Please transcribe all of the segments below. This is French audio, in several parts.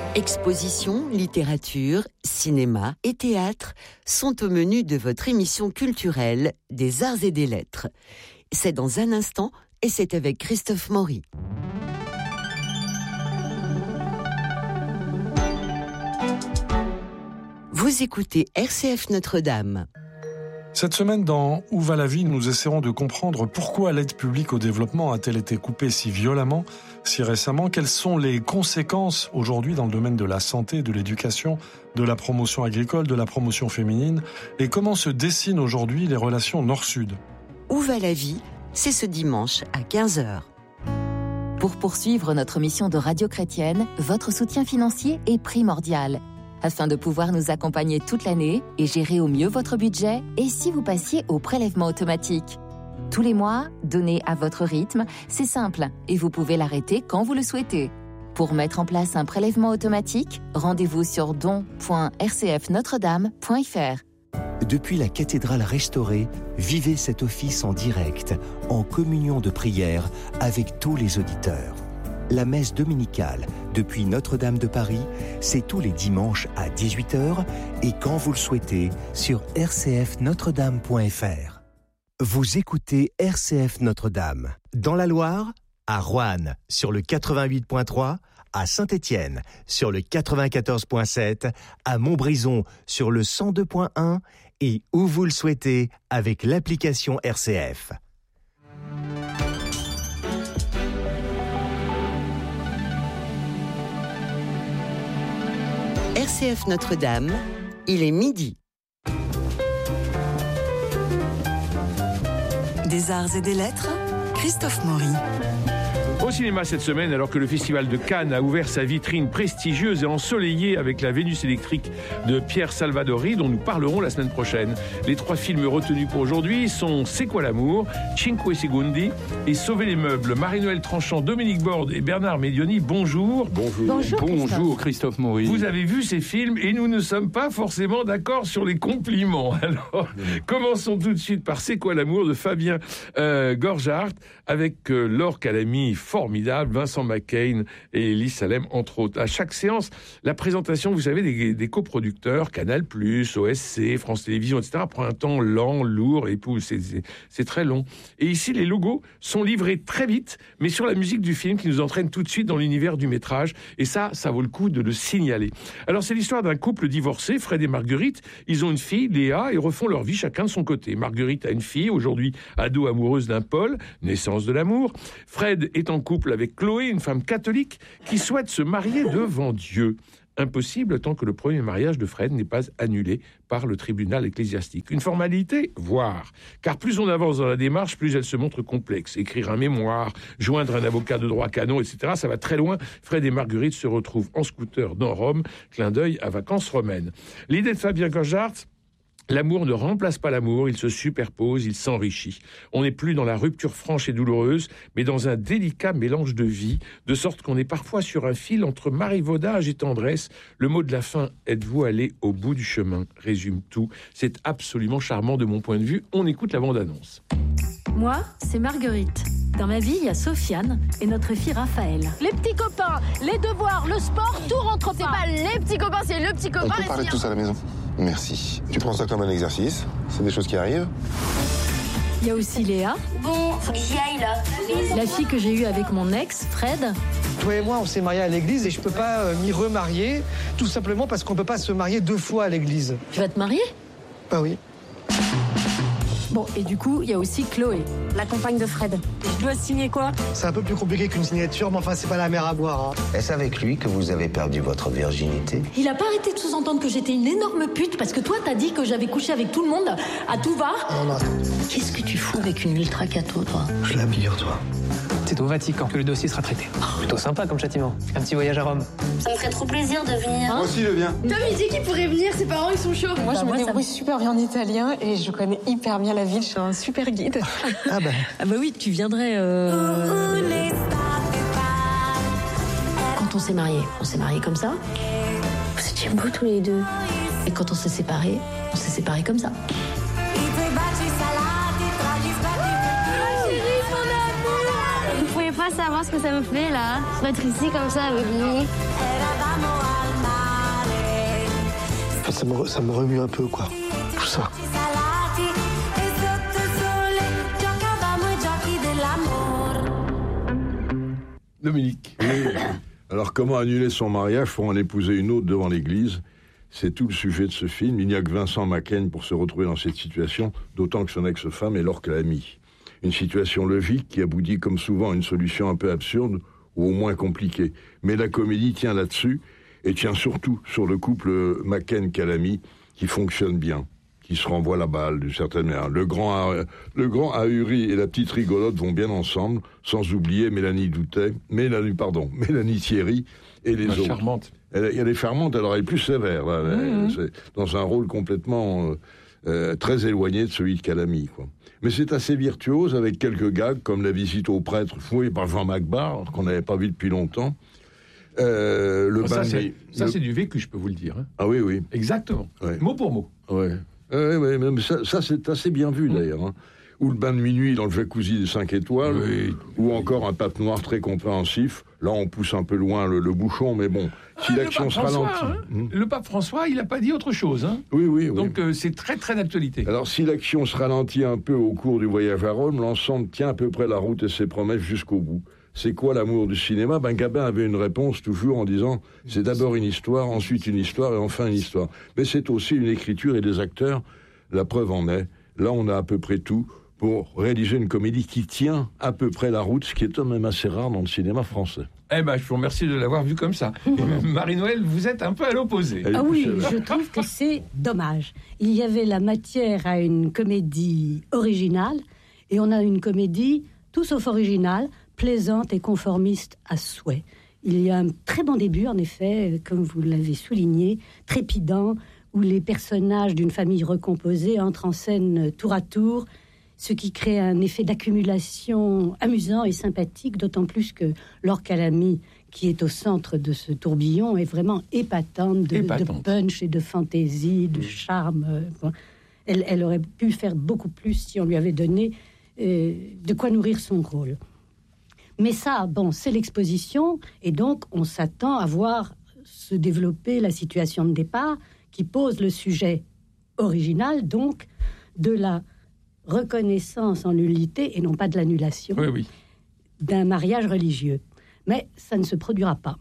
Expositions, littérature, cinéma et théâtre sont au menu de votre émission culturelle des Arts et des Lettres. C'est dans un instant et c'est avec Christophe Maury. Vous écoutez RCF Notre-Dame. Cette semaine, dans Où va la vie, nous essaierons de comprendre pourquoi l'aide publique au développement a-t-elle été coupée si violemment, si récemment. Quelles sont les conséquences aujourd'hui dans le domaine de la santé, de l'éducation, de la promotion agricole, de la promotion féminine, et comment se dessinent aujourd'hui les relations nord-sud. Où va la vie, c'est ce dimanche à 15h. Pour poursuivre notre mission de radio chrétienne, votre soutien financier est primordial. Afin de pouvoir nous accompagner toute l'année et gérer au mieux votre budget, et si vous passiez au prélèvement automatique. Tous les mois, donnez à votre rythme, c'est simple, et vous pouvez l'arrêter quand vous le souhaitez. Pour mettre en place un prélèvement automatique, rendez-vous sur don.rcfnotredame.fr. Depuis la cathédrale restaurée, vivez cet office en direct, en communion de prière avec tous les auditeurs. La messe dominicale, depuis Notre-Dame de Paris, c'est tous les dimanches à 18h et quand vous le souhaitez, sur rcfnotredame.fr. Vous écoutez RCF Notre-Dame. Dans la Loire, à Roanne, sur le 88.3, à Saint-Étienne, sur le 94.7, à Montbrison, sur le 102.1 et où vous le souhaitez, avec l'application RCF. RCF Notre-Dame, il est midi. Des arts et des lettres, Christophe Maury. Au cinéma cette semaine, alors que le Festival de Cannes a ouvert sa vitrine prestigieuse et ensoleillée avec la Vénus électrique de Pierre Salvadori, dont nous parlerons la semaine prochaine. Les 3 films retenus pour aujourd'hui sont C'est quoi l'amour, Cinque Secondi et Sauver les meubles. Marie-Noël Tranchant, Dominique Borde et Bernard Medioni, bonjour. Bonjour Christophe Maury. Vous avez vu ces films et nous ne sommes pas forcément d'accord sur les compliments. Alors, commençons tout de suite par C'est quoi l'amour de Fabien Gorgeart avec Laure Calamy, formidable, Vincent McCain et Elie Salem, entre autres. À chaque séance, la présentation, vous savez, des coproducteurs, Canal+, OSC, France Télévisions, etc., prend un temps lent, lourd, et c'est très long. Et ici, les logos sont livrés très vite, mais sur la musique du film qui nous entraîne tout de suite dans l'univers du métrage. Et ça vaut le coup de le signaler. Alors, c'est l'histoire d'un couple divorcé, Fred et Marguerite. Ils ont une fille, Léa, et refont leur vie chacun de son côté. Marguerite a une fille, aujourd'hui ado amoureuse d'un Paul, naissance de l'amour. Fred est en couple avec Chloé, une femme catholique qui souhaite se marier devant Dieu. Impossible tant que le premier mariage de Fred n'est pas annulé par le tribunal ecclésiastique. Une formalité, voire. Car plus on avance dans la démarche, plus elle se montre complexe. Écrire un mémoire, joindre un avocat de droit canon, etc., ça va très loin. Fred et Marguerite se retrouvent en scooter dans Rome, clin d'œil à Vacances romaines. L'idée de Fabien Gorgeart: l'amour ne remplace pas l'amour, il se superpose, il s'enrichit. On n'est plus dans la rupture franche et douloureuse, mais dans un délicat mélange de vie, de sorte qu'on est parfois sur un fil entre marivaudage et tendresse. Le mot de la fin, êtes-vous allé au bout du chemin, résume tout. C'est absolument charmant de mon point de vue. On écoute la bande-annonce. Moi, c'est Marguerite. Dans ma vie, il y a Sofiane et notre fille Raphaël. Les petits copains, les devoirs, le sport, tout rentre pas. C'est pas les petits copains, c'est le petit copain. On peut parler de tout ça à la maison. Merci. Tu prends ça comme un exercice, c'est des choses qui arrivent. Il y a aussi Léa. Bon, faut que j'y aille là. La fille que j'ai eue avec mon ex, Fred. Toi et moi, on s'est mariés à l'église et je peux pas m'y remarier, tout simplement parce qu'on peut pas se marier 2 fois à l'église. Tu vas te marier ? Bah oui. Bon, et du coup, il y a aussi Chloé, la compagne de Fred. Je dois signer quoi ? C'est un peu plus compliqué qu'une signature, mais enfin, c'est pas la mer à boire. Hein. Est-ce avec lui que vous avez perdu votre virginité ? Il a pas arrêté de sous-entendre que j'étais une énorme pute parce que toi, t'as dit que j'avais couché avec tout le monde, à tout va. Non, attends. Qu'est-ce que tu fous avec une ultra catho, toi ? Je l'abjure, toi. C'est au Vatican que le dossier sera traité. Plutôt sympa comme châtiment. Un petit voyage à Rome. Ça me ferait trop plaisir de venir. Moi aussi, je viens. Tom, il dit qu'il pourrait venir, ses parents, ils sont chauds. Moi, je me débrouille super bien en italien et je connais hyper bien la ville. Je suis un super guide. Ah bah oui, tu viendrais... Quand on s'est mariés comme ça. Vous étiez beaux tous les deux. Et quand on s'est séparés comme ça. Vous pouvez pas savoir ce que ça me fait là. Se mettre ici comme ça avec lui. ça me remue un peu, quoi, tout ça. Dominique. Oui. Alors, comment annuler son mariage pour en épouser une autre devant l'église ? C'est tout le sujet de ce film. Il n'y a que Vincent Macaigne pour se retrouver dans cette situation, d'autant que son ex-femme est Laure Calamy. Une situation logique qui aboutit comme souvent à une solution un peu absurde ou au moins compliquée. Mais la comédie tient là-dessus et tient surtout sur le couple Macaigne-Calamy qui fonctionne bien, qui se renvoie la balle d'une certaine manière. Le grand ahuri et la petite rigolote vont bien ensemble, sans oublier Mélanie Thierry et les autres. Charmante. Elle est charmante, alors elle est plus sévère, là, c'est dans un rôle complètement très éloigné de celui de Calamy, quoi. Mais c'est assez virtuose, avec quelques gags, comme la visite au prêtre fouillé par Jean Macbar, qu'on n'avait pas vu depuis longtemps. Ça, c'est du vécu, je peux vous le dire. Hein. Ah oui. Exactement. Ouais. Mot pour mot. Ouais. Mais ça c'est assez bien vu, d'ailleurs. Hein. Ou le bain de minuit dans le jacuzzi des 5 étoiles, ou encore un pape noir très compréhensif. Là, on pousse un peu loin le bouchon, mais bon, si l'action se ralentit... Le pape François, il n'a pas dit autre chose. Hein. Oui. Donc, c'est très, très d'actualité. Alors, si l'action se ralentit un peu au cours du voyage à Rome, l'ensemble tient à peu près la route et ses promesses jusqu'au bout. C'est quoi l'amour du cinéma ? Gabin avait une réponse toujours en disant « c'est d'abord une histoire, ensuite une histoire et enfin une histoire ». Mais c'est aussi une écriture et des acteurs. La preuve en est, là, on a à peu près tout pour réaliser une comédie qui tient à peu près la route, ce qui est quand même assez rare dans le cinéma français. Je vous remercie de l'avoir vu comme ça. Marie-Noël, vous êtes un peu à l'opposé. Ah oui, je trouve que c'est dommage. Il y avait la matière à une comédie originale, et on a une comédie tout sauf originale, plaisante et conformiste à souhait. Il y a un très bon début, en effet, comme vous l'avez souligné, trépidant, où les personnages d'une famille recomposée entrent en scène tour à tour, ce qui crée un effet d'accumulation amusant et sympathique, d'autant plus que Laure Calamy, qui est au centre de ce tourbillon, est vraiment épatante de punch et de fantaisie, de charme. Elle aurait pu faire beaucoup plus si on lui avait donné de quoi nourrir son rôle. Mais ça, c'est l'exposition, et donc on s'attend à voir se développer la situation de départ qui pose le sujet original, donc, de la reconnaissance en nullité, et non pas de l'annulation, d'un mariage religieux. Mais ça ne se produira pas.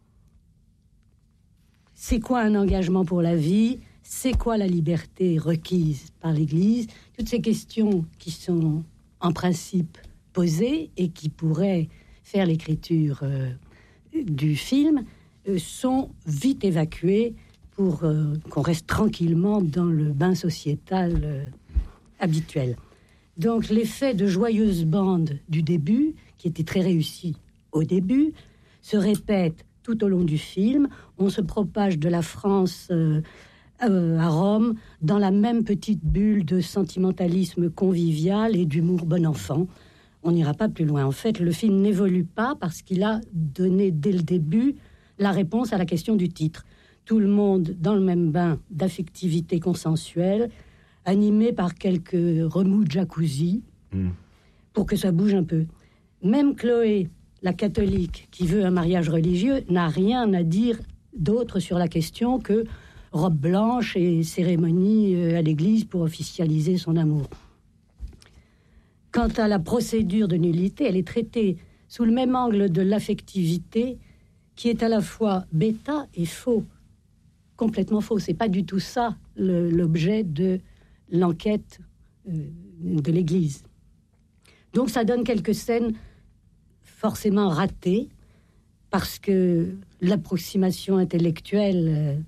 C'est quoi un engagement pour la vie ? C'est quoi la liberté requise par l'Église ? Toutes ces questions qui sont en principe posées et qui pourraient faire l'écriture du film sont vite évacuées pour qu'on reste tranquillement dans le bain sociétal habituel. Donc l'effet de joyeuse bande du début, qui était très réussi au début, se répète tout au long du film. On se propage de la France à Rome dans la même petite bulle de sentimentalisme convivial et d'humour bon enfant. On n'ira pas plus loin. En fait, le film n'évolue pas parce qu'il a donné dès le début la réponse à la question du titre. Tout le monde dans le même bain d'affectivité consensuelle, animé par quelques remous de jacuzzi, pour que ça bouge un peu. Même Chloé, la catholique, qui veut un mariage religieux, n'a rien à dire d'autre sur la question que robe blanche et cérémonie à l'église pour officialiser son amour. Quant à la procédure de nullité, elle est traitée sous le même angle de l'affectivité, qui est à la fois bêta et faux. Complètement faux. C'est pas du tout ça l'objet de l'enquête de l'Église. Donc ça donne quelques scènes forcément ratées, parce que l'approximation intellectuelle,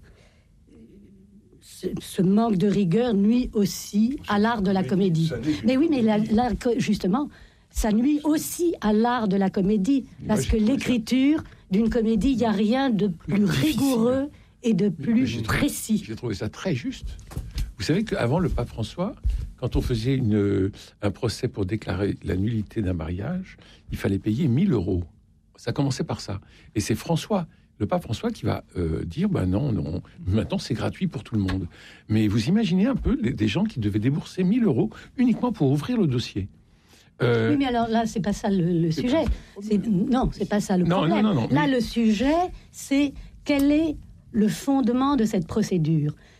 ce manque de rigueur nuit aussi à l'art de la comédie. Mais oui, mais là, justement, ça nuit aussi à l'art de la comédie, parce que l'écriture d'une comédie, il n'y a rien de plus rigoureux et de plus précis. J'ai trouvé ça très juste. Vous savez qu'avant le pape François, quand on faisait un procès pour déclarer la nullité d'un mariage, il fallait payer 1 000 €. Ça commençait par ça. Et c'est le pape François qui va dire non, maintenant c'est gratuit pour tout le monde. Mais vous imaginez un peu des gens qui devaient débourser 1 000 € uniquement pour ouvrir le dossier. Oui, mais alors là, c'est pas ça le sujet. Non, c'est pas ça le problème. Non, là, le sujet, c'est quel est le fondement de cette procédure.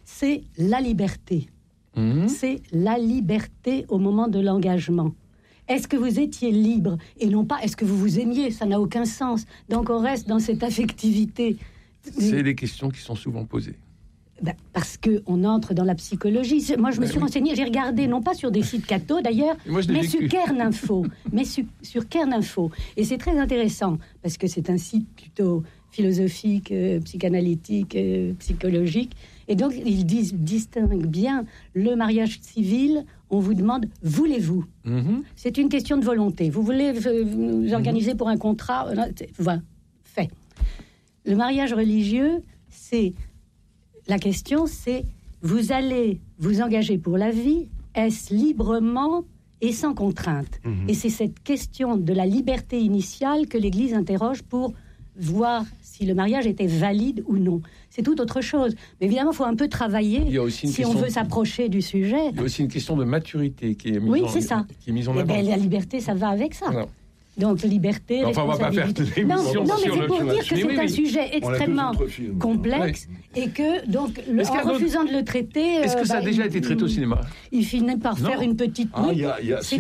c'est la liberté. C'est la liberté au moment de l'engagement. Est-ce que vous étiez libre et non pas est-ce que vous vous aimiez? Ça n'a aucun sens. Donc on reste dans cette affectivité. C'est des questions qui sont souvent posées. Parce qu'on entre dans la psychologie. Moi, je me suis renseignée, j'ai regardé, non pas sur des sites catho d'ailleurs, mais sur Kerninfo. Sur Kerninfo. Et c'est très intéressant, parce que c'est un site plutôt philosophique, psychanalytique, psychologique. Et donc, ils distinguent bien le mariage civil. On vous demande, voulez-vous? C'est une question de volonté. Vous voulez vous organiser pour un contrat? Voilà, fait. Le mariage religieux, c'est... La question, c'est, vous allez vous engager pour la vie, est-ce librement et sans contrainte? Et c'est cette question de la liberté initiale que l'Église interroge pour voir si le mariage était valide ou non. C'est tout autre chose. Mais évidemment, il faut un peu travailler si on veut s'approcher du sujet. Il y a aussi une question de maturité qui est mise en avant. La liberté, ça va avec ça. Alors. Donc, liberté, enfin, on va pas faire l'émission non, mais sur c'est pour dire que c'est un sujet extrêmement complexe et que, donc, en refusant de le traiter... Est-ce que ça a déjà été traité au cinéma? Il finit par faire une petite... Il y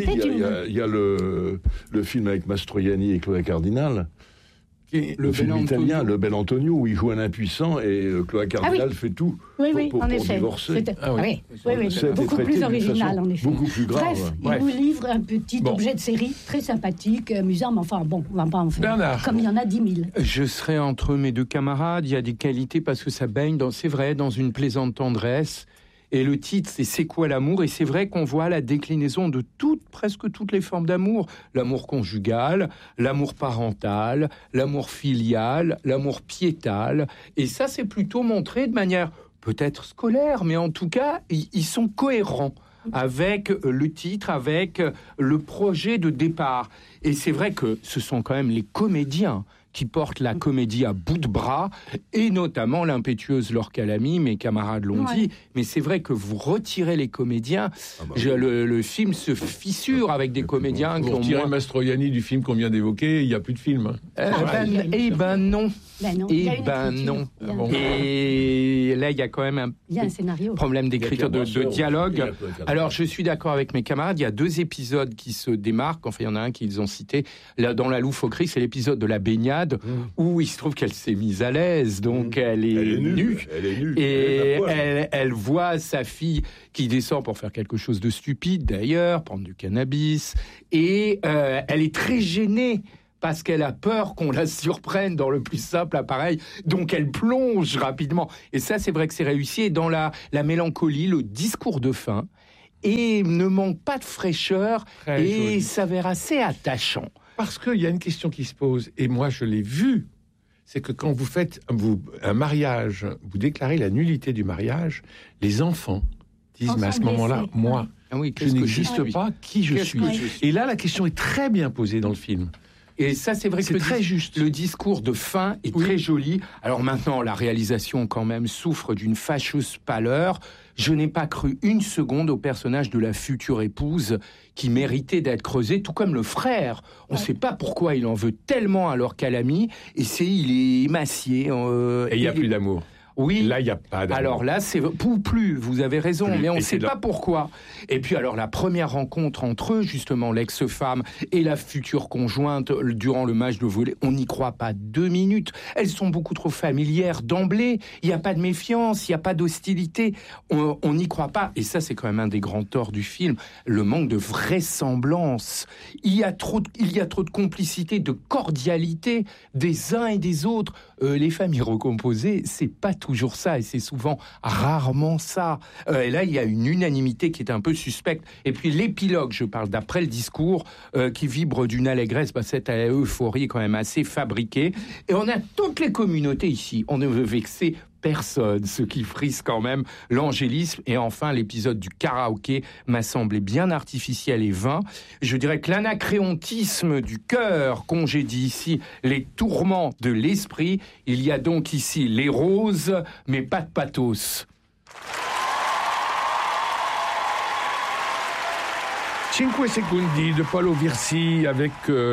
a le film avec Mastroianni et Chloé Cardinal. Le film italien, Le Bel Antonio, où il joue un impuissant et Chloé Cardinal fait tout pour divorcer. Beaucoup plus original, en effet. Beaucoup plus grave. Bref, il vous livre un petit objet de série très sympathique, amusant, mais enfin, bon, on va pas en faire. Bernard. Comme il y en a 10 000. Je serai entre mes deux camarades. Il y a des qualités parce que ça baigne, c'est vrai, dans une plaisante tendresse. Et le titre, c'est quoi l'amour? Et c'est vrai qu'on voit la déclinaison de presque toutes les formes d'amour. L'amour conjugal, l'amour parental, l'amour filial, l'amour piétal. Et ça, c'est plutôt montré de manière peut-être scolaire, mais en tout cas, ils sont cohérents avec le titre, avec le projet de départ. Et c'est vrai que ce sont quand même les comédiens qui porte la comédie à bout de bras, et notamment l'impétueuse Laure Calamy, mes camarades l'ont dit, mais c'est vrai que vous retirez les comédiens, le film se fissure avec des comédiens qui ont... Vous retirez Mastroianni du film qu'on vient d'évoquer, il n'y a plus de film. Non. Non. Et là, il y a quand même un scénario. Problème d'écriture, de dialogue. Alors, je suis d'accord avec mes camarades, il y a 2 épisodes qui se démarquent, enfin, il y en a un qu'ils ont cité, là, dans La loufoquerie, c'est l'épisode de la baignade, où il se trouve qu'elle s'est mise à l'aise, donc elle est nue. Et elle voit sa fille qui descend pour faire quelque chose de stupide, d'ailleurs, prendre du cannabis, et elle est très gênée, parce qu'elle a peur qu'on la surprenne dans le plus simple appareil, donc elle plonge rapidement. Et ça, c'est vrai que c'est réussi. Et dans la mélancolie, le discours de fin, et ne manque pas de fraîcheur, et s'avère assez attachant. Parce qu'il y a une question qui se pose, et moi je l'ai vu, c'est que quand vous faites un mariage, vous déclarez la nullité du mariage, les enfants disent, mais à ce moment-là, moi, je n'existe pas, qui je suis. Et là, la question est très bien posée dans le film. Et ça, c'est vrai que très juste. Le discours de fin est très joli. Alors maintenant, la réalisation, quand même, souffre d'une fâcheuse pâleur. Je n'ai pas cru une seconde au personnage de la future épouse qui méritait d'être creusé, tout comme le frère. On ne sait pas pourquoi il en veut tellement à Laure Calamy. Et il est émacié. Et il n'y a plus d'amour. Oui. Là, il n'y a pas d'amour. Alors là, c'est plus, vous avez raison, mais on ne sait pas pourquoi. Et puis alors, la première rencontre entre eux, justement, l'ex-femme et la future conjointe, durant le match de volley, on n'y croit pas 2 minutes. Elles sont beaucoup trop familières d'emblée. Il n'y a pas de méfiance, il n'y a pas d'hostilité. On n'y croit pas. Et ça, c'est quand même un des grands torts du film, le manque de vraisemblance. Il y a trop de complicité, de cordialité des uns et des autres. Les familles recomposées, c'est pas toujours ça, et c'est souvent rarement ça. Et là, il y a une unanimité qui est un peu suspecte. Et puis l'épilogue, je parle d'après le discours, qui vibre d'une allégresse, cette euphorie quand même assez fabriquée. Et on a toutes les communautés ici. On ne veut vexer personne, ce qui frise quand même l'angélisme. Et enfin, l'épisode du karaoké m'a semblé bien artificiel et vain. Je dirais que l'anacréontisme du cœur congédie ici les tourments de l'esprit. Il y a donc ici les roses, mais pas de pathos. Cinque Secondi de Paolo Virsi avec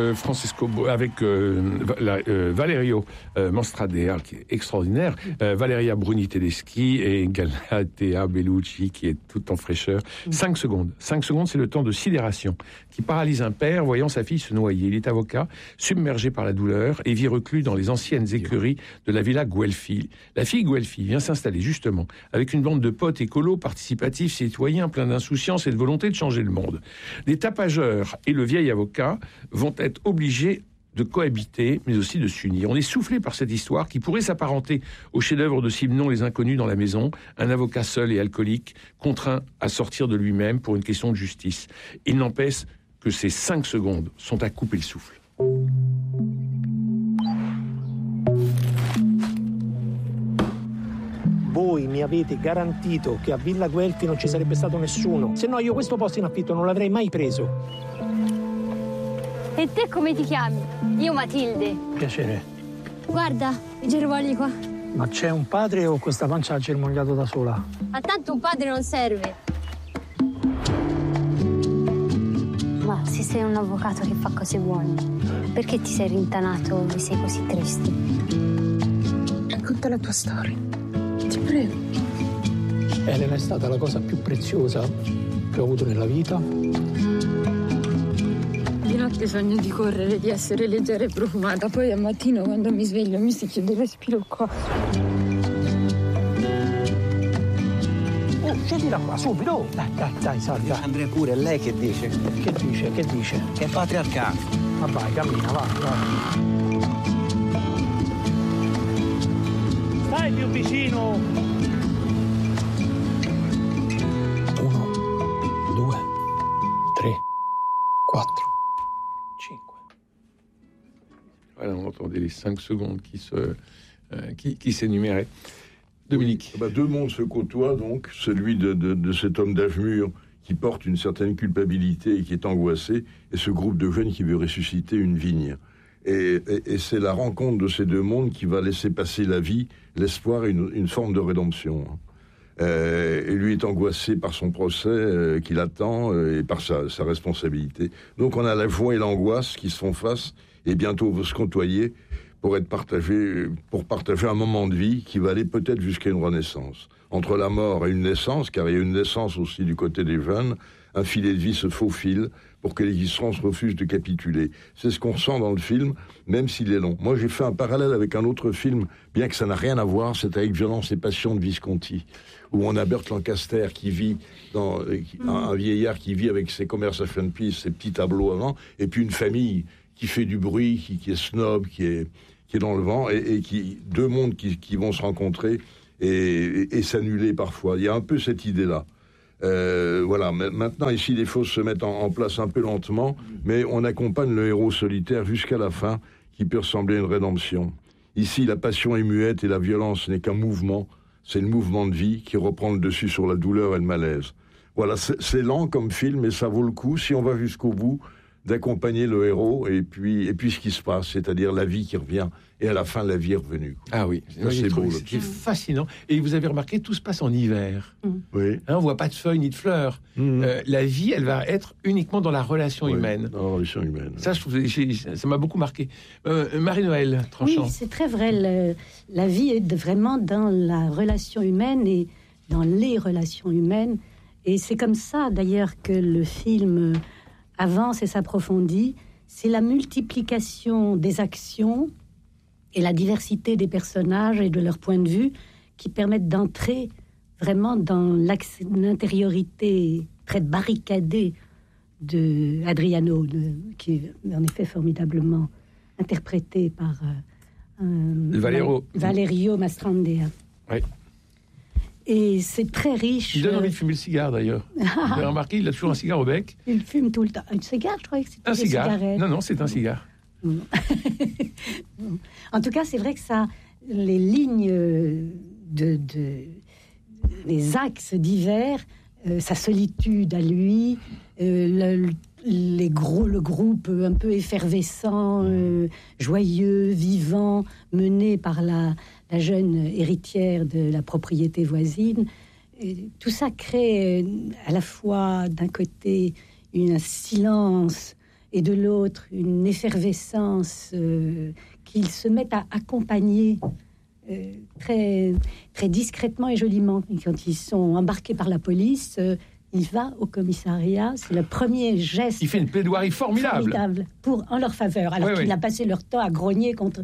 Valerio Mastradea, qui est extraordinaire, Valeria Bruni Tedeschi et Galatea Bellucci, qui est tout en fraîcheur. 5 secondes. 5 secondes, c'est le temps de sidération qui paralyse un père voyant sa fille se noyer. Il est avocat, submergé par la douleur et vit reclus dans les anciennes écuries de la villa Guelfi. La fille Guelfi vient s'installer justement avec une bande de potes écolos, participatifs, citoyens, pleins d'insouciance et de volonté de changer le monde. Les tapageurs et le vieil avocat vont être obligés de cohabiter, mais aussi de s'unir. On est soufflé par cette histoire qui pourrait s'apparenter au chef-d'œuvre de Simenon Les Inconnus dans la maison, un avocat seul et alcoolique, contraint à sortir de lui-même pour une question de justice. Il n'empêche que ces 5 secondes sont à couper le souffle. Voi mi avete garantito che a Villa Guelfi non ci sarebbe stato nessuno. Se no io questo posto in affitto non l'avrei mai preso. E te come ti chiami? Io Matilde. Piacere. Guarda, i germogli qua. Ma c'è un padre o questa pancia ha germogliato da sola? A tanto un padre non serve. Ma se sei un avvocato che fa cose buone, perché ti sei rintanato e sei così triste? Racconta la tua storia. Ti prego. Elena è stata la cosa più preziosa che ho avuto nella vita. Di notte sogno di correre, di essere leggera e profumata. Poi al mattino quando mi sveglio mi si chiude il respiro qua. Scendi da qua, subito. Dai, salta. Andrea pure, lei che dice? Che dice? Che è patriarcato. Ma vai, cammina, vai. Stai più vicino. 1, 2, 3, 4, 5. Voilà, on entendait les 5 secondes qui s'énuméraient. Dominique. Oui, deux mondes se côtoient, donc, celui de cet homme d'âge mûr qui porte une certaine culpabilité et qui est angoissé, et ce groupe de jeunes qui veut ressusciter une vigne. Et c'est la rencontre de ces deux mondes qui va laisser passer la vie, l'espoir et une forme de rédemption. Et lui est angoissé par son procès qu'il attend et par sa responsabilité. Donc on a la joie et l'angoisse qui se font face et bientôt vont se côtoyer pour partager un moment de vie qui va aller peut-être jusqu'à une renaissance. Entre la mort et une naissance, car il y a une naissance aussi du côté des jeunes, un filet de vie se faufile pour que l'existence refuse de capituler. C'est ce qu'on ressent dans le film, même s'il est long. Moi, j'ai fait un parallèle avec un autre film, bien que ça n'a rien à voir, c'est avec Violence et Passion de Visconti, où on a Burt Lancaster qui vit un vieillard qui vit avec ses Conversation Piece, ses petits tableaux avant, et puis une famille qui fait du bruit, qui est snob, qui est dans le vent, et deux mondes qui vont se rencontrer et s'annuler parfois. Il y a un peu cette idée-là. Voilà, maintenant ici les choses se mettent en place un peu lentement, mais on accompagne le héros solitaire jusqu'à la fin, qui peut ressembler à une rédemption. Ici, la passion est muette et la violence n'est qu'un mouvement, c'est le mouvement de vie qui reprend le dessus sur la douleur et le malaise. Voilà, c'est lent comme film, mais ça vaut le coup, si on va jusqu'au bout, d'accompagner le héros et puis ce qui se passe, c'est-à-dire la vie qui revient, et à la fin la vie est revenue. Ah oui, c'est beau. C'est fascinant. Et vous avez remarqué, tout se passe en hiver. Oui. On voit pas de feuilles ni de fleurs. La vie, elle va être uniquement dans la relation humaine. Dans la relation humaine. Ça, je trouve, ça m'a beaucoup marqué. Marie-Noël Tranchant. Oui, c'est très vrai. La vie est vraiment dans la relation humaine et dans les relations humaines. Et c'est comme ça, d'ailleurs, que le film avance et s'approfondit. C'est la multiplication des actions et la diversité des personnages et de leur point de vue qui permettent d'entrer vraiment dans l'intériorité très barricadée de Adriano, qui est en effet formidablement interprété par Valerio Mastrandia. Oui. Et c'est très riche. Il donne envie de fumer le cigare, d'ailleurs. Vous avez remarqué, il a toujours un cigare au bec. Il fume tout le temps. Un cigare, je croyais que c'était un cigare. Cigarettes. Non, c'est un cigare. En tout cas, c'est vrai que ça, les lignes les axes divers, sa solitude à lui, le groupe un peu effervescent, joyeux, vivant, mené par la jeune héritière de la propriété voisine. Et tout ça crée à la fois, d'un côté, un silence et de l'autre une effervescence qu'ils se mettent à accompagner très, très discrètement et joliment. Et quand ils sont embarqués par la police, il va au commissariat, c'est le premier geste. Il fait une plaidoirie formidable en leur faveur, alors qu'il a passé son temps à grogner contre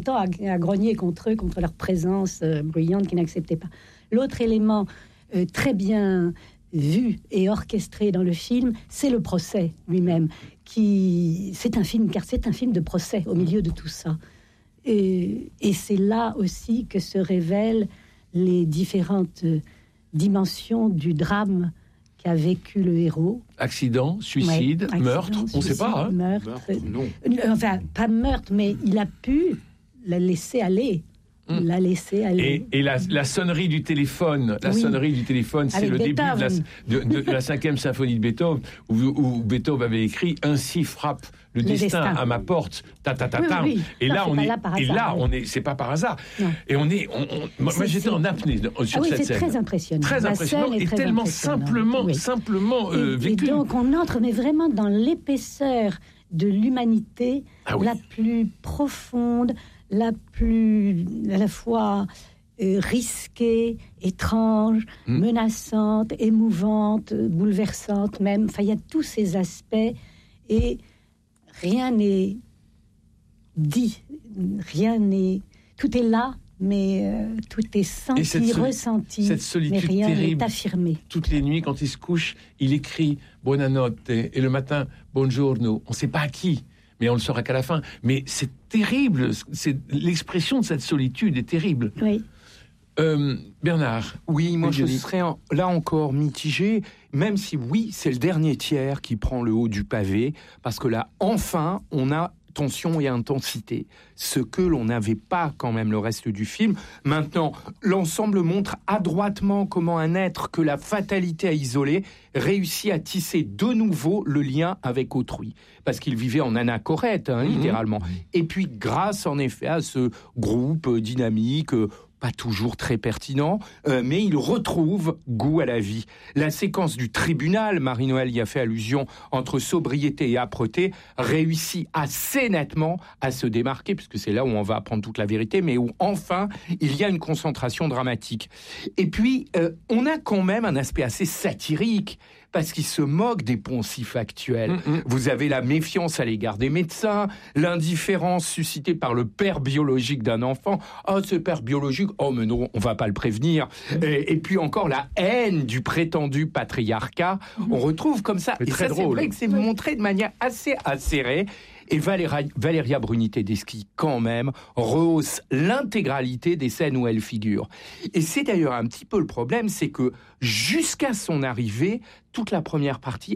eux, contre leur présence bruyante qu'ils n'acceptaient pas. L'autre élément très bien vu et orchestré dans le film, c'est le procès lui-même. C'est un film de procès au milieu de tout ça. Et c'est là aussi que se révèlent les différentes dimensions du drame qu'a vécu le héros. Accident, suicide, meurtre, on ne sait pas. Hein. Meurtre, non. Enfin, pas meurtre, mais il a pu la laisser aller. La laisser aller. Et la sonnerie du téléphone, c'est avec le Beethoven. Début de la 5e symphonie de Beethoven, où Beethoven avait écrit « Ainsi frappe le destin à ma porte, Oui. Et là, c'est pas par hasard. Non. Et moi, j'étais en apnée sur cette scène. C'est très impressionnant. Très impressionnant et tellement simplement vécu. Et donc, on entre mais vraiment dans l'épaisseur de l'humanité la plus profonde, à la fois risquée, étrange, menaçante, émouvante, bouleversante même. Enfin, il y a tous ces aspects et rien n'est dit, tout est là, mais tout est senti, ressenti, cette solitude mais rien terrible, n'est affirmé. Toutes les nuits, quand il se couche, il écrit « Buonanotte » et le matin « Buongiorno ». On ne sait pas à qui, mais on le saura qu'à la fin. Mais c'est terrible, l'expression de cette solitude est terrible. Oui. Bernard. Oui, moi je serais là encore mitigé, même si c'est le dernier tiers qui prend le haut du pavé, parce que là, enfin, on a tension et intensité, ce que l'on n'avait pas quand même le reste du film. Maintenant, l'ensemble montre adroitement comment un être que la fatalité a isolé réussit à tisser de nouveau le lien avec autrui, parce qu'il vivait en anachorète, littéralement. Et puis, grâce en effet à ce groupe dynamique, pas toujours très pertinent, mais il retrouve goût à la vie. La séquence du tribunal, Marie-Noël y a fait allusion, entre sobriété et âpreté, réussit assez nettement à se démarquer, puisque c'est là où on va apprendre toute la vérité, mais où enfin, il y a une concentration dramatique. Et puis, on a quand même un aspect assez satirique, parce qu'il se moque des poncifs actuels. Vous avez la méfiance à l'égard des médecins, l'indifférence suscitée par le père biologique d'un enfant. Oh, ce père biologique, oh mais non, on va pas le prévenir. Et puis encore la haine du prétendu patriarcat. On retrouve comme ça. Et ça, c'est vrai que c'est montré de manière assez acérée. Et Valéria Bruni-Tedeschi, quand même, rehausse l'intégralité des scènes où elle figure. Et c'est d'ailleurs un petit peu le problème, c'est que jusqu'à son arrivée, toute la première partie